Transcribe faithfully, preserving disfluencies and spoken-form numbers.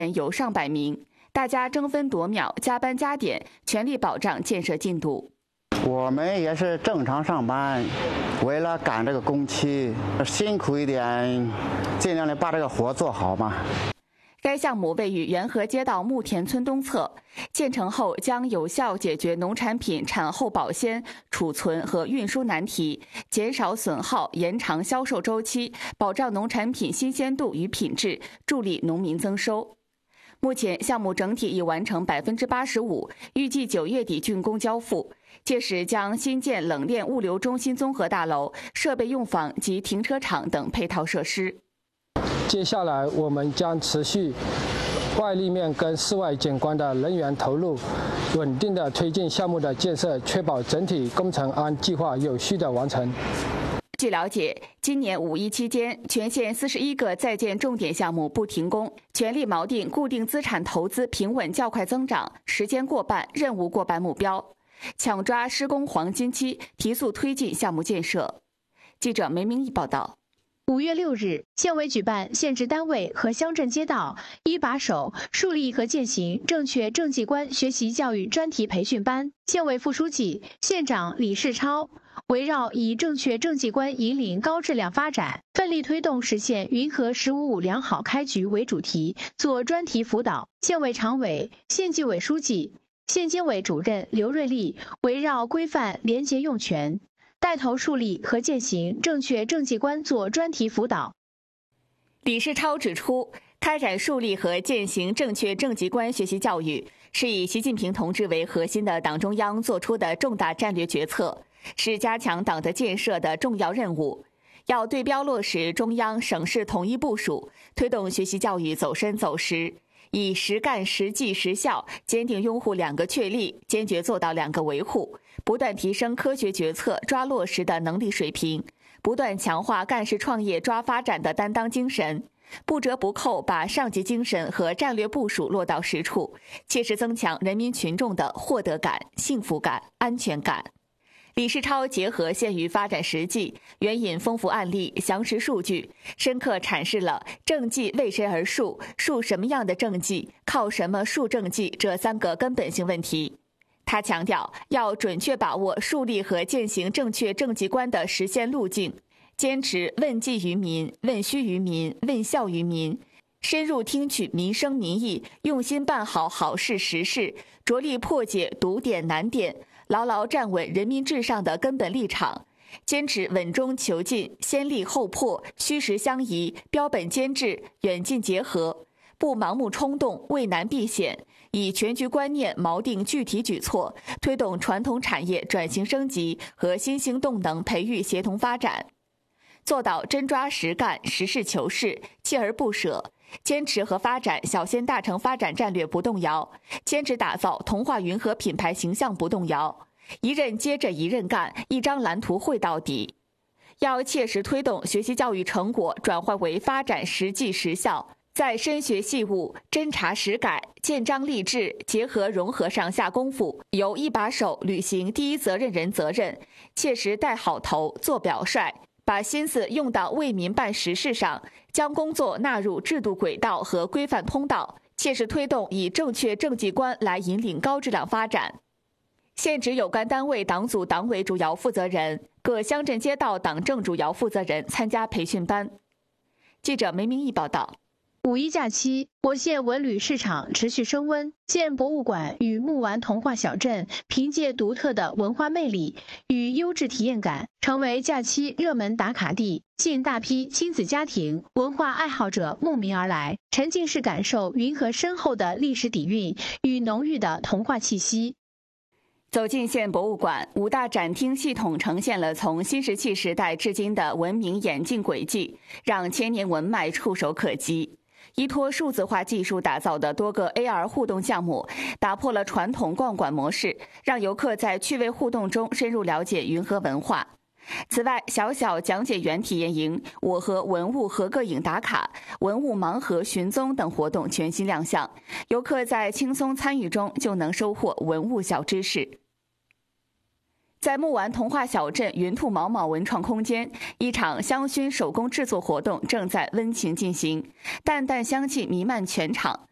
人有上百名，大家争分夺秒，加班加点，全力保障建设进度。 我们也是正常上班，为了赶这个工期，辛苦一点，尽量的把这个活做好嘛。 该项目位于元和街道木田村东侧，建成后将有效解决农产品产后保鲜、储存和运输难题，减少损耗，延长销售周期，保障农产品新鲜度与品质，助力农民增收。目前项目整体已完成百分之八十五，预计九月底竣工交付。届时将新建冷链物流中心综合大楼、设备用房及停车场等配套设施。 接下来我们将持续外立面跟室外景观的人员投入，稳定地推进项目的建设，确保整体工程按计划有序地完成。 据了解，今年五一期间，全县四十一个在建重点项目不停工，全力锚定固定资产投资平稳较快增长、时间过半、任务过半目标，抢抓施工黄金期，提速推进项目建设。记者梅明义报道。 五月六日，县委举办县直单位和乡镇街道一把手树立和践行正确政绩观学习教育专题培训班。县委副书记、县长李世超围绕以正确政绩观引领高质量发展，奋力推动实现云和“十五五”良好开局为主题做专题辅导。县委常委、县纪委书记、县监委主任刘瑞丽围绕规范廉洁用权，带头树立和践行正确政绩观做专题辅导。 李世超指出，开展树立和践行正确政绩观学习教育，是以习近平同志为核心的党中央作出的重大战略决策，是加强党的建设的重要任务。要对标落实中央省市统一部署，推动学习教育走深走实，以实干实际实效，坚定拥护两个确立，坚决做到两个维护，不断提升科学决策抓落实的能力水平，不断强化干事创业抓发展的担当精神，不折不扣把上级精神和战略部署落到实处，切实增强人民群众的获得感、幸福感、安全感。李世超结合县域发展实际，援引丰富案例、详实数据，深刻阐释了政绩为谁而树、树什么样的政绩、靠什么树政绩这三个根本性问题。他强调，要准确把握树立和践行正确政绩观的实现路径，坚持问计于民、问需于民、问效于民，深入听取民生民意，用心办好好事实事，着力破解堵点难点，牢牢站稳人民至上的根本立场，坚持稳中求进、先立后破、虚实相宜、标本兼治、远近结合，不盲目冲动、畏难避险，以全局观念锚定具体举措，推动传统产业转型升级和新兴动能培育协同发展，做到真抓实干、实事求是、锲而不舍，坚持和发展小县大城发展战略不动摇，坚持打造童话云和品牌形象不动摇，一任接着一任干，一张蓝图绘到底。要切实推动学习教育成果转换为发展实际实效，在深学细悟、侦查实改、建章立制、结合融合上下功夫，由一把手履行第一责任人责任，切实带好头、做表率，把心思用到为民办实事上，将工作纳入制度轨道和规范通道，切实推动以正确政绩观来引领高质量发展。县直有关单位党组党委主要负责人、各乡镇街道党政主要负责人参加培训班。记者梅明义报道。 五一假期，我县文旅市场持续升温。县博物馆与木丸童话小镇凭借独特的文化魅力与优质体验感，成为假期热门打卡地，吸引大批亲子家庭、文化爱好者慕名而来，沉浸式感受云和深厚的历史底蕴与浓郁的童话气息。 走进县博物馆，五大展厅系统呈现了从新石器时代至今的文明演进轨迹，让千年文脉触手可及。依托数字化技术打造的多个 A R 互动项目，打破了传统逛馆模式，让游客在趣味互动中深入了解云和文化。此外，小小讲解员体验营、我和文物合个影打卡、文物盲盒寻踪等活动全新亮相，游客在轻松参与中就能收获文物小知识。在木丸童话小镇云兔毛毛文创空间，一场香薰手工制作活动正在温情进行，淡淡香气弥漫全场。